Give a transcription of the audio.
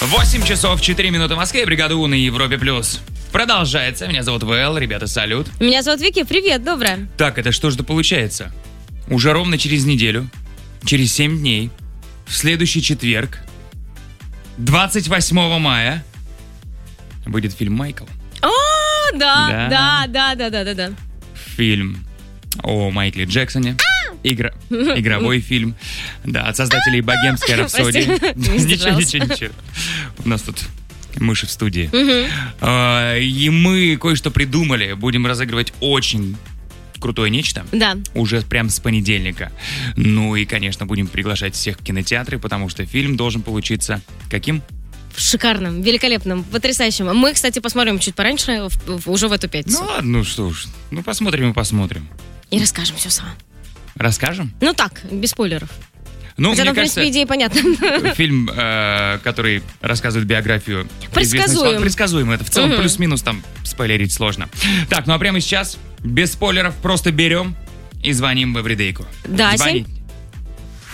8 часов 4 минуты в Москве. Бригада У на Европе+. Продолжается. Меня зовут ВЛ. Ребята, салют. Меня зовут Вики. Привет, доброе. Так, это что же получается? Уже ровно через неделю, через 7 дней, в следующий четверг, 28 мая, будет фильм «Майкл». О, да. Фильм о Майкле Джексоне. Игровой фильм. Да, от создателей «Богемской рапсодии». Ничего. У нас тут мыши в студии. И мы кое-что придумали. Будем разыгрывать очень крутое нечто. Да. Уже прям с понедельника. Ну и, конечно, будем приглашать всех в кинотеатры, потому что фильм должен получиться каким? Шикарным, великолепным, потрясающим. Мы, кстати, посмотрим чуть пораньше, уже в эту пятницу. Ну ладно, ну что уж. Ну посмотрим и посмотрим. И расскажем все сам. Расскажем? Ну так, без спойлеров. Ну, хотя, мне в принципе, кажется, идея понятна. фильм, который рассказывает биографию... Предсказуем. Предсказуем. Это в целом плюс-минус там спойлерить сложно. Так, ну а прямо сейчас, без спойлеров, просто берем и звоним в Эвридейку. Да, Звоните.